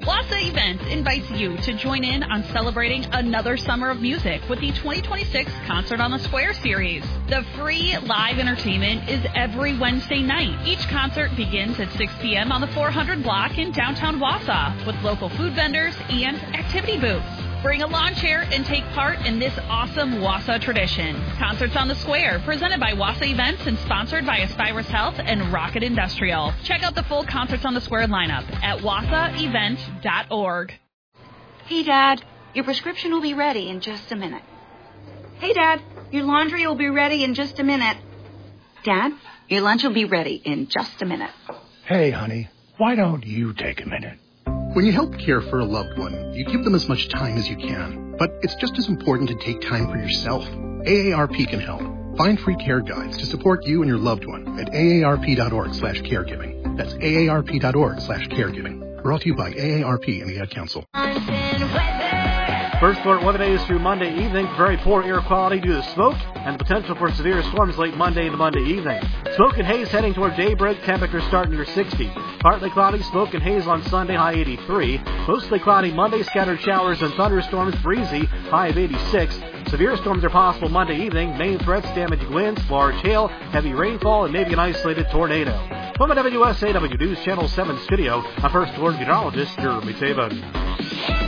Wassa Events invites you to join in on celebrating another summer of music with the 2026 Concert on the Square series. The free live entertainment is every Wednesday night. Each concert begins at 6 p.m. on the 400 block in downtown Wassa with local food vendors and activity booths. Bring a lawn chair and take part in this awesome Wassa tradition. Concerts on the Square, presented by Wassa Events and sponsored by Aspirus Health and Rocket Industrial. Check out the full Concerts on the Square lineup at wassaevent.org. Hey, Dad, your prescription will be ready in just a minute. Hey, Dad, your laundry will be ready in just a minute. Dad, your lunch will be ready in just a minute. Hey, honey, why don't you take a minute? When you help care for a loved one, you give them as much time as you can. But it's just as important to take time for yourself. AARP can help. Find free care guides to support you and your loved one at aarp.org/caregiving. That's aarp.org/caregiving. Brought to you by AARP and the Ad Council. First alert weather days through Monday evening. Very poor air quality due to smoke and the potential for severe storms late Monday into Monday evening. Smoke and haze heading toward daybreak. Temperatures starting near 60. Partly cloudy, smoke and haze on Sunday, high 83. Mostly cloudy Monday, scattered showers and thunderstorms, breezy, high of 86. Severe storms are possible Monday evening. Main threats, damaging winds, large hail, heavy rainfall, and maybe an isolated tornado. From the WSAW News Channel 7 studio, I'm First Alert Meteorologist Jeremy Taven.